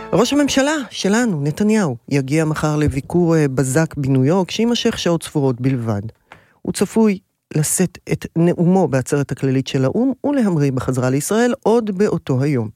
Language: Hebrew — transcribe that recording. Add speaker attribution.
Speaker 1: ראש הממשלה שלנו, נתניהו, יגיע מחר לביקור בזק בניו יורק, שימשך שעות ספורות בלבד. הוא צפוי לשאת את נאומו בעצרת הכללית של האו"ם ולהמריא בחזרה לישראל עוד באותו היום.